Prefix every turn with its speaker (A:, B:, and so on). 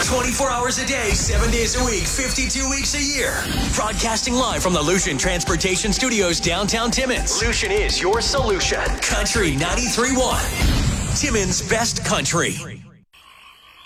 A: 24 hours a day, 7 days a week, 52 weeks a year. Broadcasting live from the Lucian Transportation Studios downtown Timmins. Lucian is your solution. Country 93.1. Timmins' best country.